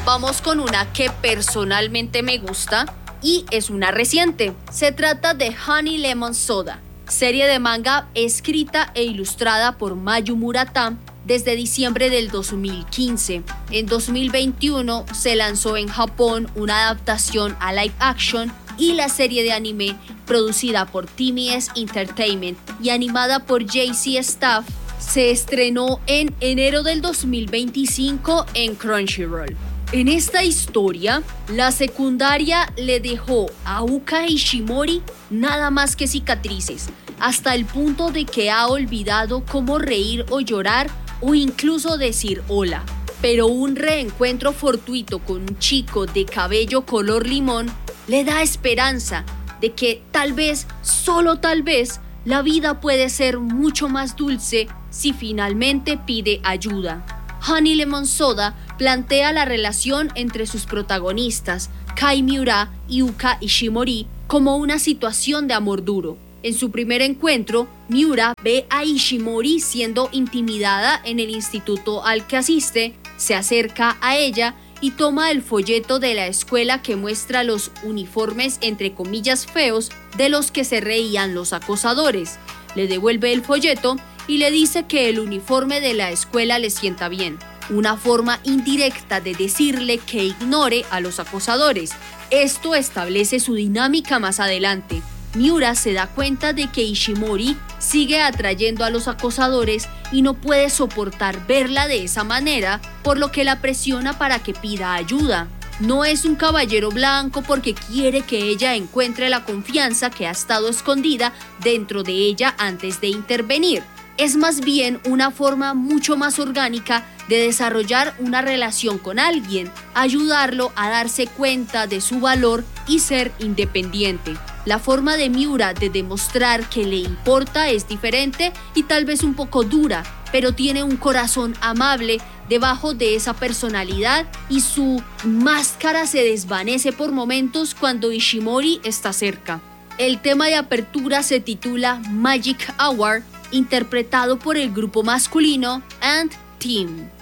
vamos con una que personalmente me gusta y es una reciente. Se trata de Honey Lemon Soda, serie de manga escrita e ilustrada por Mayu Murata desde diciembre del 2015. En 2021 se lanzó en Japón una adaptación a live action y la serie de anime producida por TBS Entertainment y animada por JC Staff se estrenó en enero del 2025 en Crunchyroll. En esta historia, la secundaria le dejó a Uka Ishimori nada más que cicatrices, hasta el punto de que ha olvidado cómo reír o llorar o incluso decir hola. Pero un reencuentro fortuito con un chico de cabello color limón le da esperanza de que tal vez, solo tal vez, la vida puede ser mucho más dulce si finalmente pide ayuda. Honey Lemon Soda plantea la relación entre sus protagonistas, Kai Miura y Uka Ishimori, como una situación de amor duro. En su primer encuentro, Miura ve a Ishimori siendo intimidada en el instituto al que asiste, se acerca a ella y toma el folleto de la escuela que muestra los uniformes entre comillas feos de los que se reían los acosadores. Le devuelve el folleto y le dice que el uniforme de la escuela le sienta bien. Una forma indirecta de decirle que ignore a los acosadores. Esto establece su dinámica más adelante. Miura se da cuenta de que Ishimori sigue atrayendo a los acosadores y no puede soportar verla de esa manera, por lo que la presiona para que pida ayuda. No es un caballero blanco porque quiere que ella encuentre la confianza que ha estado escondida dentro de ella antes de intervenir. Es más bien una forma mucho más orgánica de desarrollar una relación con alguien, ayudarlo a darse cuenta de su valor y ser independiente. La forma de Miura de demostrar que le importa es diferente y tal vez un poco dura, pero tiene un corazón amable debajo de esa personalidad y su máscara se desvanece por momentos cuando Ishimori está cerca. El tema de apertura se titula Magic Hour, interpretado por el grupo masculino And Team.